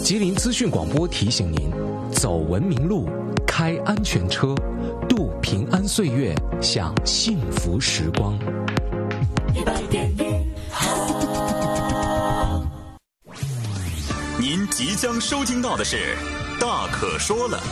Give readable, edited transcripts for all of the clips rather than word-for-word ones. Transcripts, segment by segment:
吉林资讯广播提醒您：走文明路，开安全车，度平安岁月，享幸福时光。 您即将收听到的是《大可说了》。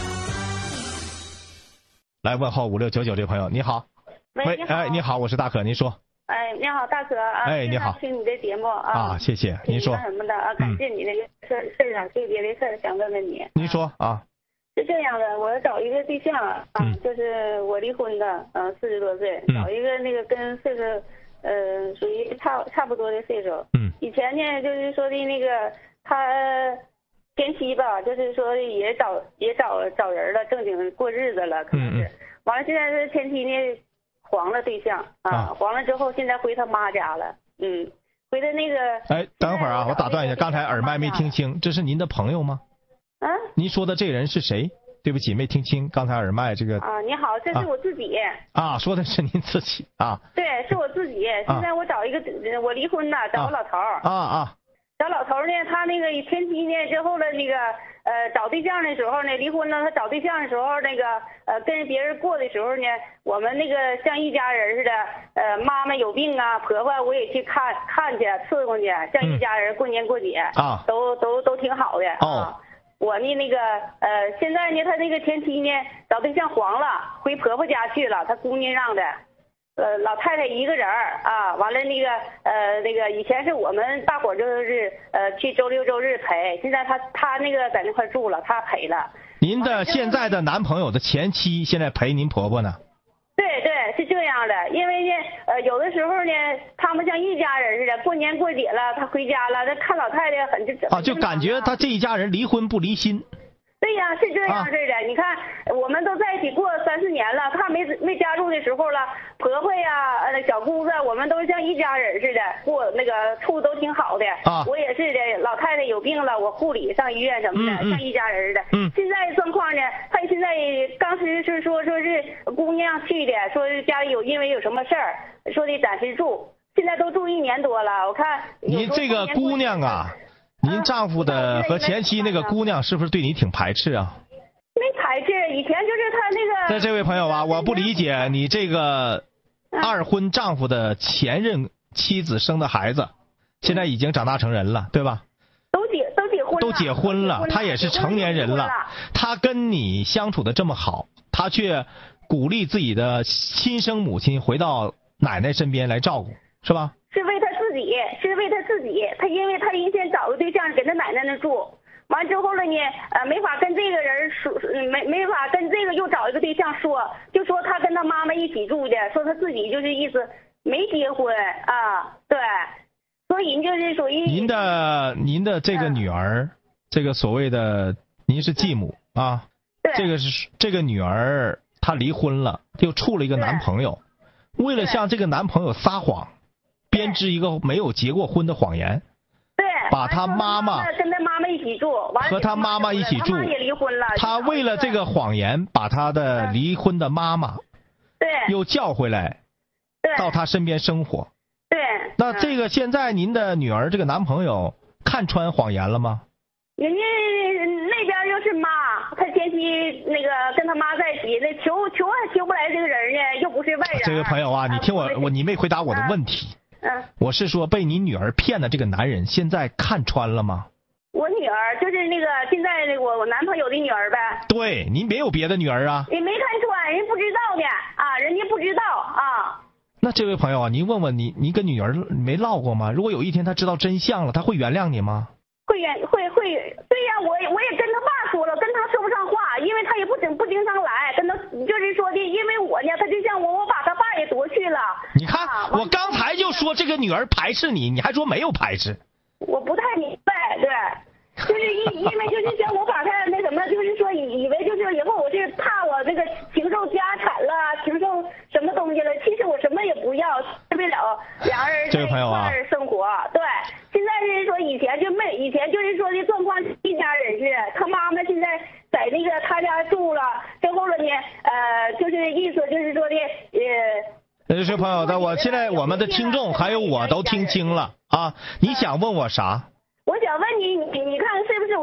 来问候5699这位朋友，你好。 喂， 你好，我是大可，您说。 你好，大可啊。 你好。 听你的节目啊。 谢谢，您说。 什么的啊？感谢你那个事儿，对别的事儿想问问你。 您说啊。 是这样的，我找一个对象就是我离婚的，40多岁，找一个那个跟岁数属于差不多的岁数。以前呢，就是说的那个他前妻吧，就是说也找人了，正经过日子了，可能是。完了，现在是前妻呢黄了对象黄了之后，现在回他妈家了。回的那个。 等会儿啊，我打断一下，刚才耳麦没听清，这是您的朋友吗？您说的这人是谁？对不起，没听清刚才耳麦这个。 你好，这是我自己。 说的是您自己啊？ 对，是我自己。现在我找一个，我离婚了，找个老头儿。找老头儿呢，他那个前妻呢，之后了那个找对象的时候呢，离婚了，他找对象的时候那个跟别人过的时候呢，我们那个像一家人似的，妈妈有病啊，婆婆我也去看去伺候去，像一家人过年过节都挺好的我呢那个现在呢，他那个前妻呢找对象黄了，回婆婆家去了，他姑娘让的。老太太一个人完了那个以前是我们大伙就是去周六周日陪，现在他那个在那块住了，他陪了。 您的现在的男朋友的前妻现在陪您婆婆呢？ 对，是这样的，因为呢有的时候呢，他们像一家人似的，过年过节了，他回家了，他看老太太很就感觉他这一家人离婚不离心。 对呀，是这样式的。你看，我们都在一起过3-4年了，他没加入的时候了，婆婆呀，小姑子，我们都像一家人似的，过那个处都挺好的。我也是的，老太太有病了，我护理上医院什么的，像一家人似的。现在状况呢，他现在当时是说是姑娘去的，说家里因为有什么事儿，说的暂时住，现在都住1年多了。我看您这个姑娘啊。您丈夫的和前妻那个姑娘是不是对你挺排斥啊？ 没排斥，以前就是他那个。 这位朋友啊，我不理解你这个二婚丈夫的前任妻子生的孩子，现在已经长大成人了，对吧？都结婚了，他也是成年人了，他跟你相处的这么好，他却鼓励自己的亲生母亲回到奶奶身边来照顾，是吧？ 是为他自己，他因为他以前找个对象跟他奶奶那住，完之后了呢，没法跟这个人说，没法跟这个又找一个对象说，就说他跟他妈妈一起住的，说他自己就是意思没结婚对，所以就是属于您的这个女儿，这个所谓的您是继母对， 这个女儿她离婚了，又处了一个男朋友，为了向这个男朋友撒谎。编织一个没有结过婚的谎言， 对， 把他妈妈跟他妈妈一起住， 和他妈妈一起住， 他妈也离婚了。 他为了这个谎言，把他的离婚的妈妈， 对， 又叫回来，到他身边生活。 对， 那这个现在您的女儿这个男朋友看穿谎言了吗？ 人家那边就是妈，他前妻那个跟他妈在一起，那求还求不来这个人呢，又不是外人。 这位朋友啊，你听你没回答我的问题。我是说被你女儿骗的这个男人现在看穿了吗？ 我女儿就是那个现在那个我男朋友的女儿呗。 对，您没有别的女儿啊？ 你没看穿，人不知道的人家不知道那这位朋友啊，您问问你跟女儿没唠过吗？如果有一天她知道真相了，她会原谅你吗？ 会，对呀，我也跟他爸说了，跟他说不上话，因为他也不经常来，跟他就是说的，因为我呢，他就像我把他爸也夺去了。 你看，我刚才就说这个女儿排斥你，你还说没有排斥。 我不太明白，对，就是因为就是像我把他那什么，就是说以为就是以后我是怕我这个承受家产了，承受什么东西了，其实我什么也不要，受不了两人在一块生活，对。现在是说以前就是说的状况一家人似的，他妈妈现在在那个他家住了之后了呢，就是意思就是说的这位朋友的，现在我们的听众还有我都听清了你想问我啥？ 我想问你看是不是我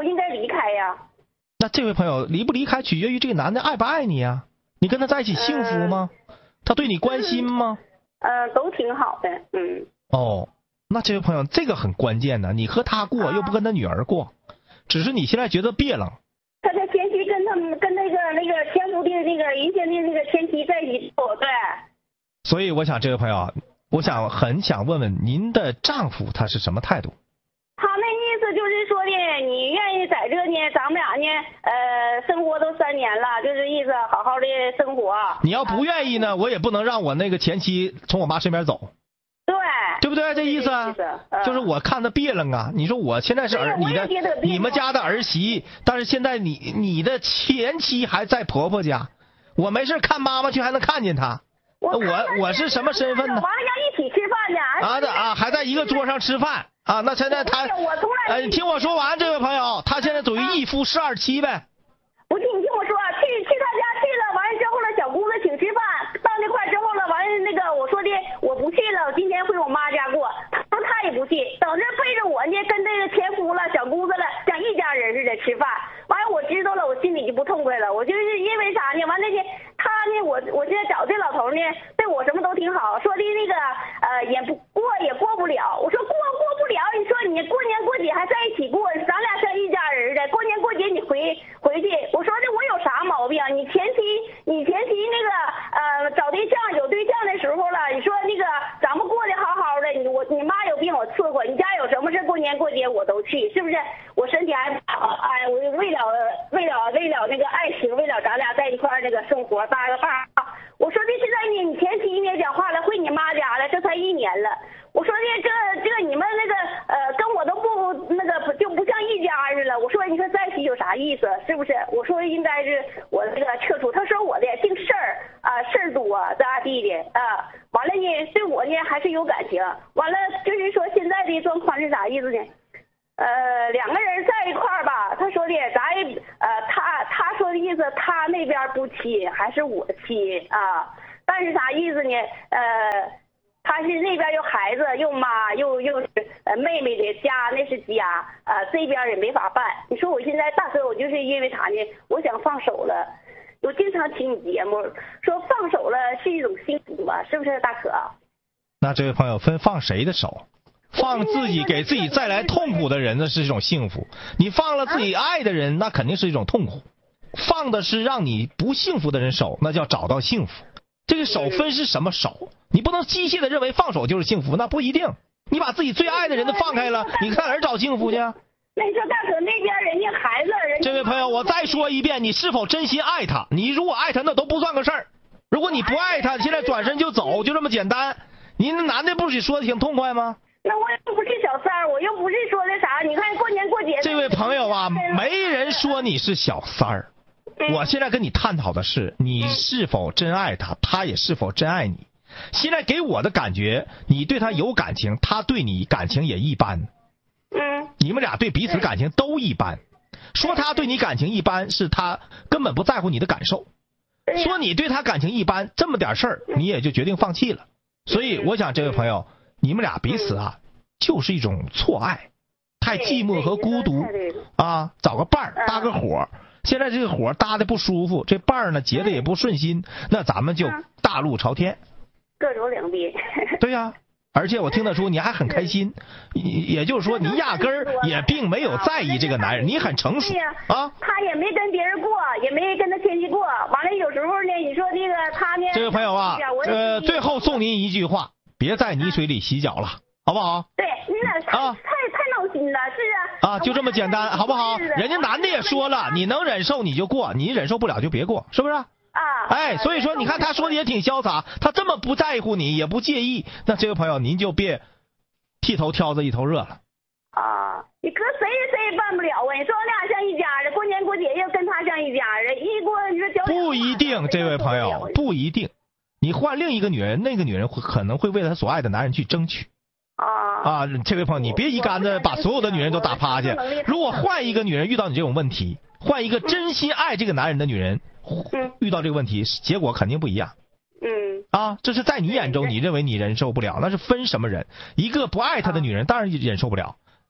我应该离开呀。 那这位朋友，离不离开取决于这个男的爱不爱你呀？你跟他在一起幸福吗？他对你关心吗？ 都挺好的， 哦，那这位朋友，这个很关键的，你和他过又不跟他女儿过，只是你现在觉得别冷。 他前妻跟那个前夫的那个原先的那个前妻在一起，对。 所以我想这位朋友，很想问问您的丈夫他是什么态度？ 他那意思就是说的，你愿意在这呢，咱们俩呢，生活都3年了，就是意思好好的生活。 你要不愿意呢，我也不能让我那个前妻从我妈身边走。对不对？这意思啊，就是我看他别冷啊。你说我现在是你们家的儿媳，但是现在你的前妻还在婆婆家，我没事看妈妈去还能看见她。我是什么身份呢？ 完了要一起吃饭呢。还在一个桌上吃饭啊。那现在他你听我说完，这位朋友，他现在属于一夫12妻呗。 不是，你听我说，去他家去了，完了之后了，小姑子请吃饭，到那块之后了，完了那个我说的我不去了，我今天回我妈家过，他也不去，等着背着我呢跟这个前夫了小姑子了像一家人似的吃饭，完了我知道了，我心里就不痛快了，我就是因为啥呢？完了呢，他呢我现在找这老头呢对我什么都挺好，说的那个也过不了，我说过不了，你说你过年过节还在一起过，咱俩像一家人的，过年过节你回去，我说的我有啥毛病？你前妻那个找对象有对象的时候了，你说那个咱们过得好好的，你妈有病我伺候，你家有什么事过年过节我都去，是不是？我身体还好，我为了那个爱情，为了咱俩在一块那个生活搭个伴儿。我说的是在你前妻呢讲话了，回你妈家了，这才1年了。我说的这你们那个跟我都不那个就不像一家似的。我说你说在一起有啥意思？是不是？我说应该是我这个撤出。他说我的姓事儿多咋地的完了呢对我呢还是有感情。完了就是说现在的状况是啥意思呢？两个人在一块儿吧，他说的咱也他说的意思，他那边不亲还是我亲但是啥意思呢？他是那边有孩子有妈又是妹妹的家，那是家这边也没法办。你说我现在大哥，我就是因为啥呢？我想放手了。我经常听你节目说放手了是一种幸福吧，是不是大可？ 那这位朋友分放谁的手？放自己给自己带来痛苦的人呢是一种幸福，你放了自己爱的人那肯定是一种痛苦。放的是让你不幸福的人手，那叫找到幸福。这个手分是什么手？你不能机械的认为放手就是幸福，那不一定。你把自己最爱的人都放开了，你上哪儿找幸福去？ 那你说大可那边人家孩子这位朋友，我再说一遍，你是否真心爱他？你如果爱他，那都不算个事儿。如果你不爱他，现在转身就走，就这么简单。你那男的不是说的挺痛快吗？ 那我又不是小三儿，我又不是说的啥。你看过年过节。 这位朋友啊，没人说你是小三儿。我现在跟你探讨的是，你是否真爱他，他也是否真爱你。现在给我的感觉，你对他有感情，他对你感情也一般。你们俩对彼此感情都一般。说他对你感情一般，是他根本不在乎你的感受。说你对他感情一般，这么点事儿，你也就决定放弃了。所以我想这位朋友，你们俩彼此就是一种错爱，太寂寞和孤独找个伴儿搭个伙。现在这个伙搭的不舒服，这伴儿呢结的也不顺心，那咱们就大路朝天， 各走两边。 对呀，而且我听得出你还很开心，也就是说你压根儿也并没有在意这个男人，你很成熟他也没跟别人过，也没跟他前妻过，完了有时候呢，你说这个他呢， 这位朋友最后送您一句话，别在泥水里洗脚了，好不好？ 对，太闹心了，是就这么简单，好不好？人家男的也说了，你能忍受你就过，你忍受不了就别过，是不是？所以说你看他说的也挺潇洒，他这么不在乎你，也不介意，那这位朋友您就别剃头挑子一头热了。 你搁谁也办不了啊！你说我俩像一家人，过年过节要跟他像一家人，一过你说不一定，这位朋友不一定。你换另一个女人，那个女人可能会为了她所爱的男人去争取。这位朋友，你别一竿子把所有的女人都打趴下。如果换一个女人遇到你这种问题，换一个真心爱这个男人的女人，遇到这个问题，结果肯定不一样。这是在你眼中你认为你忍受不了，那是分什么人。一个不爱他的女人当然忍受不了，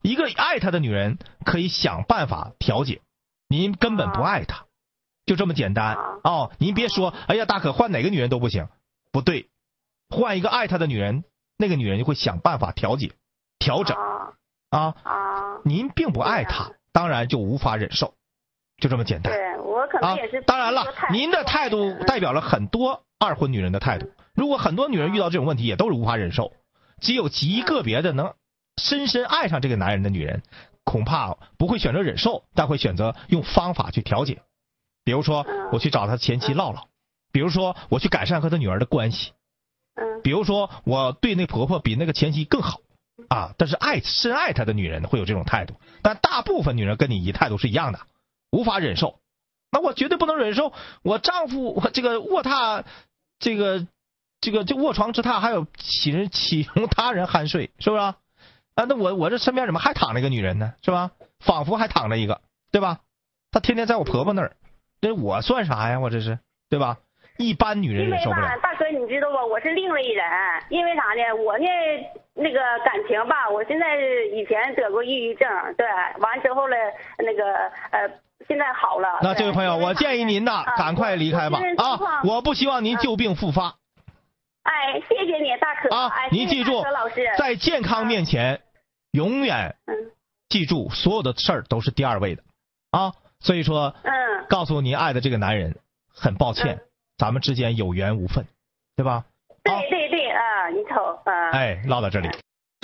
一个爱他的女人可以想办法调解，您根本不爱他，就这么简单。哦，您别说，哎呀，大可换哪个女人都不行，不对，换一个爱他的女人，那个女人就会想办法调解、调整。您并不爱他，当然就无法忍受，就这么简单。 对，我可能也是。 当然了，您的态度代表了很多二婚女人的态度。如果很多女人遇到这种问题，也都是无法忍受，只有极个别的能深深爱上这个男人的女人，恐怕不会选择忍受，但会选择用方法去调解。比如说，我去找他前妻唠唠；比如说，我去改善和他女儿的关系；比如说，我对那婆婆比那个前妻更好。但是深爱她的女人会有这种态度，但大部分女人跟你态度是一样的，无法忍受。那我绝对不能忍受我丈夫这个卧榻，这个卧床之榻还有启容他人酣睡，是不是啊？那我这身边怎么还躺着一个女人呢？是吧？仿佛还躺着一个，对吧？她天天在我婆婆那儿，这我算啥呀？我这是，对吧？一般女人忍受不了。 大哥，你知道吧？我是另类人，因为啥呢？我呢那个感情吧，我现在以前得过抑郁症，对，完之后呢，那个现在好了。 那这位朋友，我建议您呐，赶快离开吧我不希望您旧病复发。 哎，谢谢你，大可您记住，在健康面前，永远记住所有的事儿都是第二位的所以说，告诉您爱的这个男人，很抱歉。咱们之间有缘无分，对吧？ 对你瞅唠到这里。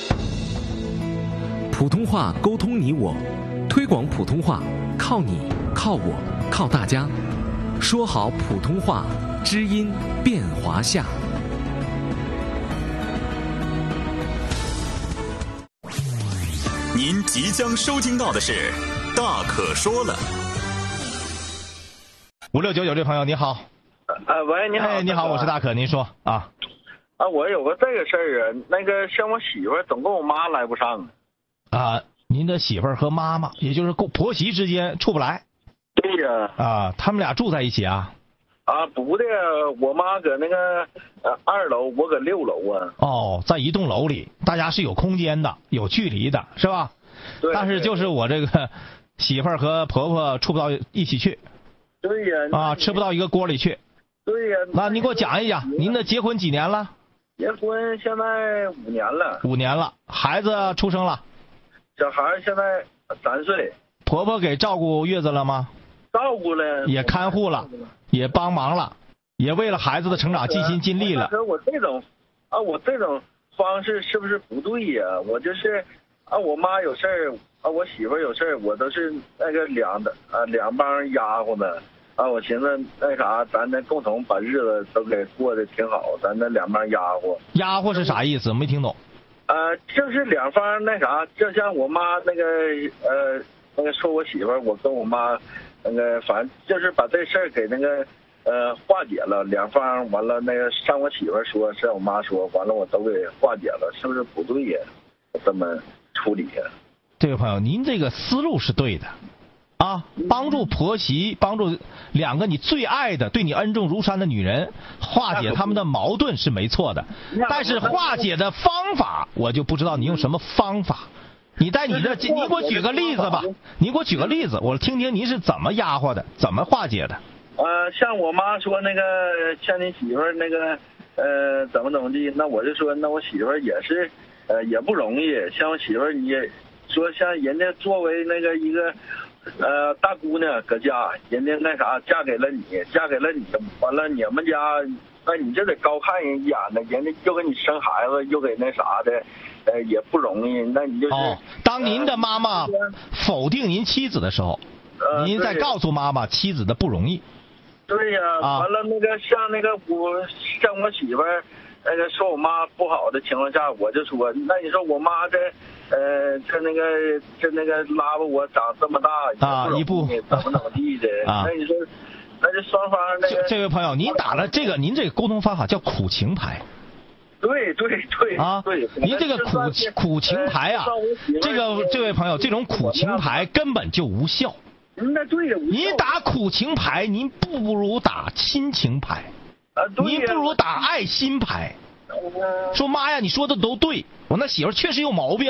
普通话沟通你我，推广普通话靠你靠我靠大家，说好普通话，知音变华夏。 您即将收听到的是大可说了。 5699这朋友你好。 喂，你好。 你好，我是大可，您说我有个这个事儿那个像我媳妇儿总跟我妈来不上您的媳妇儿和妈妈，也就是婆媳之间处不来。 对呀。 他们俩住在一起不的，我妈搁那个2楼，我搁6楼在一栋楼里，大家是有空间的，有距离的，是吧？ 对。 但是就是我这个媳妇儿和婆婆处不到一起去。 对呀。 吃不到一个锅里去。 对呀。 那您给我讲一讲，您的结婚几年了？ 结婚现在5年了。 5年了，孩子出生了？ 小孩现在3岁。 婆婆给照顾月子了吗？ 照顾了。 也看护了，也帮忙了，也为了孩子的成长尽心尽力了。 可是我这种方式是不是不对呀？我就是我妈有事儿我媳妇有事儿，我都是那个两帮丫鬟的我寻思那啥，咱这共同把日子都给过得挺好，咱这两帮丫鬟。 丫鬟是啥意思？没听懂。 就是两方那啥，就像我妈那个说我媳妇儿，我跟我妈那个反正就是把这事儿给那个化解了，两方完了那个上我媳妇儿说，上我妈说，完了我都给化解了，是不是不对呀？这么处理呀？ 这位朋友，您这个思路是对的。帮助婆媳，帮助两个你最爱的、对你恩重如山的女人化解他们的矛盾是没错的，但是化解的方法我就不知道你用什么方法。你给我举个例子吧，你给我举个例子，我听听您是怎么压化的，怎么化解的。 像我妈说那个，像你媳妇儿那个怎么地，那我就说，那我媳妇儿也是也不容易。像我媳妇儿也说，像人家作为那个一个大姑娘搁家，人家那啥嫁给了你，完了你们家，那你就得高看人一眼的，人家又给你生孩子，又给那啥的，也不容易。那你就是当您的妈妈否定您妻子的时候，您再告诉妈妈妻子的不容易。 对呀，完了那个像我媳妇儿那个说我妈不好的情况下，我就说，那你说我妈这那个拉吧我长这么大一步怎么地的那你说那这双方那个这位朋友，您打了您这个沟通方法叫苦情牌。 对对您这个苦情牌这位朋友，这种苦情牌根本就无效。 那对呀， 您打苦情牌，您不如打亲情牌，您不如打爱心牌。说妈呀，你说的都对，我那媳妇确实有毛病，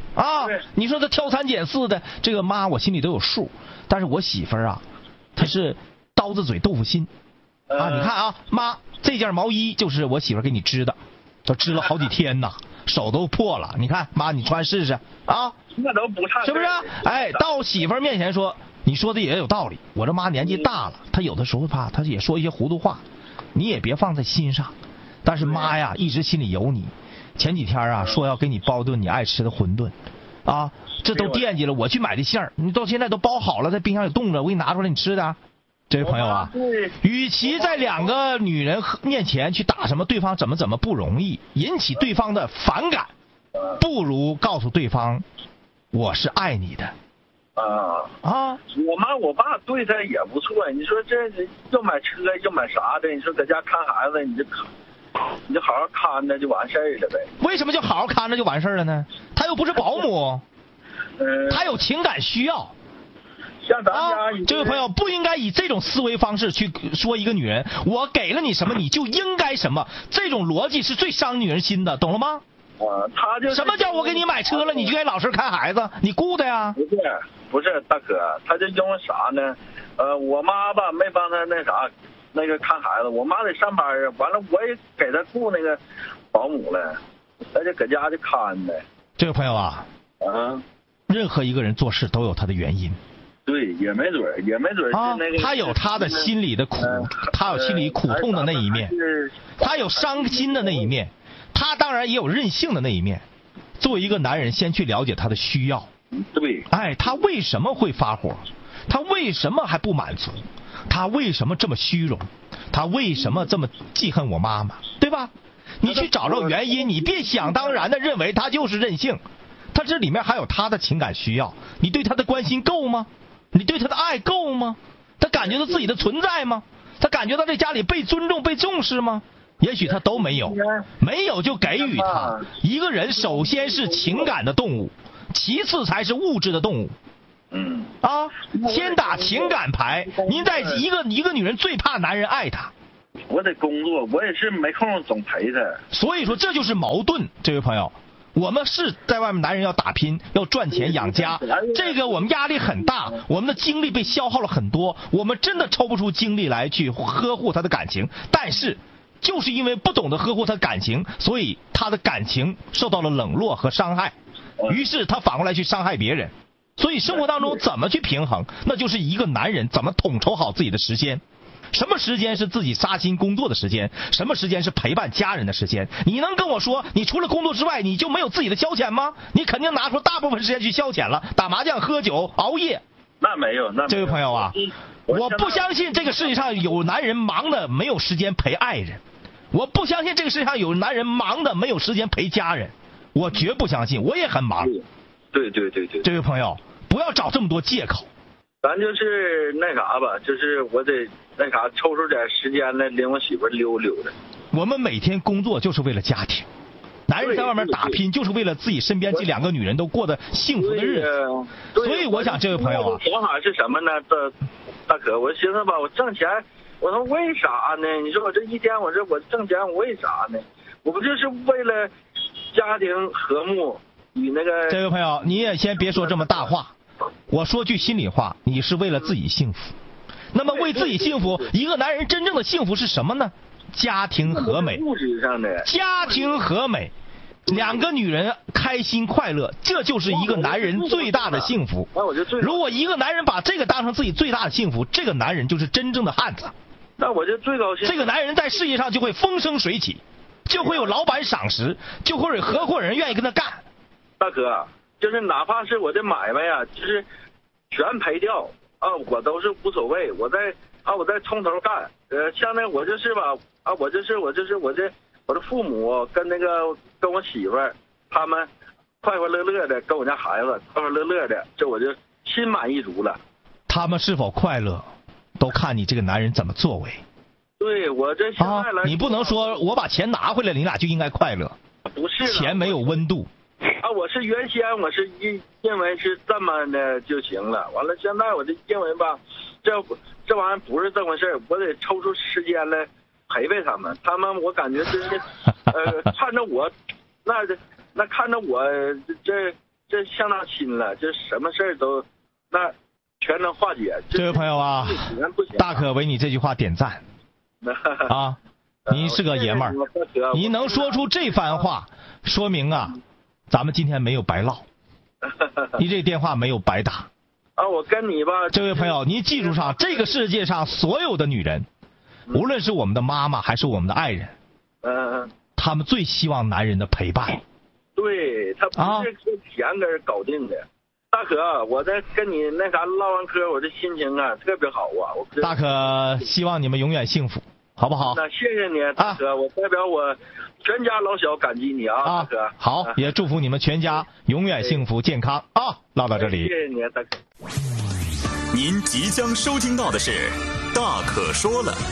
啊，你说他挑三拣四的，这个妈我心里都有数。但是我媳妇儿啊，她是刀子嘴豆腐心啊。你看啊，妈，这件毛衣就是我媳妇儿给你织的，都织了好几天呐，手都破了。你看妈，你穿试试啊。 那都不差， 是不是？哎，到媳妇儿面前说，你说的也有道理。我这妈年纪大了，她有的时候她也说一些糊涂话，你也别放在心上。但是妈呀，一直心里有你。前几天啊，说要给你包顿你爱吃的馄饨，啊，这都惦记了。我去买的馅儿，你到现在都包好了，在冰箱里冻着，我给你拿出来你吃的。这位朋友啊，与其在两个女人面前去打什么对方怎么不容易，引起对方的反感，不如告诉对方，我是爱你的。 我妈我爸对他也不错。你说这要买车要买啥的，你说搁家看孩子，你就好好看着就完事儿了呗。 为什么就好好看着就完事儿了呢？他又不是保姆，他有情感需要。 像咱家这位朋友不应该以这种思维方式去说一个女人，我给了你什么你就应该什么，这种逻辑是最伤女人心的，懂了吗？ 他就什么叫我给你买车了，你就该老实看孩子，你顾的呀？ 不是大哥，他就因为啥呢？我妈吧没帮他那个看孩子，我妈得上班啊，完了我也给他雇那个保姆了，他就搁家就看呗。 这个朋友啊，任何一个人做事都有他的原因。 对，也没准是那个。 他有他的心里的苦，他有心里苦痛的那一面，他有伤心的那一面，他当然也有任性的那一面。作为一个男人，先去了解他的需要。 对。 哎，他为什么会发火？他为什么还不满足？他为什么这么虚荣？他为什么这么记恨我妈妈？对吧？你去找找原因，你别想当然的认为他就是任性，他这里面还有他的情感需要。你对他的关心够吗？你对他的爱够吗？他感觉到自己的存在吗？他感觉到这家里被尊重被重视吗？也许他都没有，没有就给予他。一个人首先是情感的动物，其次才是物质的动物。先打情感牌。您在一个女人最怕男人爱她。 我得工作，我也是没空总陪她。 所以说这就是矛盾，这位朋友。我们是在外面，男人要打拼，要赚钱养家，这个我们压力很大，我们的精力被消耗了很多，我们真的抽不出精力来去呵护他的感情。但是就是因为不懂得呵护他的感情，所以他的感情受到了冷落和伤害，于是他反过来去伤害别人。所以生活当中怎么去平衡，那就是一个男人怎么统筹好自己的时间。什么时间是自己杀心工作的时间，什么时间是陪伴家人的时间。你能跟我说你除了工作之外你就没有自己的消遣吗？你肯定拿出大部分时间去消遣了，打麻将喝酒熬夜。 那没有。 这位朋友啊，我不相信这个世界上有男人忙的没有时间陪爱人，我不相信这个世界上有男人忙的没有时间陪家人，我绝不相信，我也很忙。 对。 这位朋友不要找这么多借口。 咱就是那啥吧，就是我得那啥抽出点时间来领我媳妇溜溜的。 我们每天工作就是为了家庭，男人在外面打拼就是为了自己身边这两个女人都过得幸福的日子。所以我想这位朋友啊， 想法是什么呢？大哥，我寻思吧，我挣钱，我说为啥呢？你说我这一天，我挣钱，我为啥呢？我不就是为了家庭和睦与那个。 这位朋友，你也先别说这么大话。我说句心里话，你是为了自己幸福。那么为自己幸福，一个男人真正的幸福是什么呢？家庭和美。家庭和美，两个女人开心快乐，这就是一个男人最大的幸福。如果一个男人把这个当成自己最大的幸福，这个男人就是真正的汉子。 那我就最高兴。 这个男人在事业上就会风生水起，就会有老板赏识，就会有合伙人愿意跟他干。 大哥，就是哪怕是我的买卖呀，就是全赔掉我都是无所谓。我再从头干。像那我就是吧我的父母跟我媳妇儿，他们快快乐乐的，跟我家孩子快快乐乐的，这我就心满意足了。 他们是否快乐，都看你这个男人怎么作为。 对，我这现在来你不能说我把钱拿回来，你俩就应该快乐。 不是， 钱没有温度。 我是原先我是认为是这么的就行了，完了现在我就认为吧，这玩意儿不是这回事，我得抽出时间来陪陪他们。他们我感觉真是看着我那看着我这这相当亲了，这什么事儿都那全能化解。 这位朋友啊，大可为你这句话点赞啊！您是个爷们儿，你能说出这番话，说明啊，咱们今天没有白唠，你这电话没有白打啊！我跟你吧， 这位朋友，您记住上，这个世界上所有的女人，无论是我们的妈妈还是我们的爱人，他们最希望男人的陪伴。 对，他不是说钱跟搞定的。大可，我在跟你那啥唠完嗑，我这心情啊特别好啊！ 大可希望你们永远幸福，好不好？ 那谢谢你，大可，我代表我全家老小感激你啊，大可。 好，也祝福你们全家永远幸福健康啊！唠到这里， 谢谢你，大可。 您即将收听到的是《大可说了》。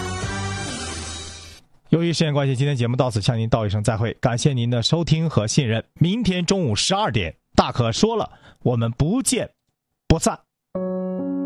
由于时间关系，今天节目到此向您道一声再会，感谢您的收听和信任。明天中午12点，大可说了，我们不见不散。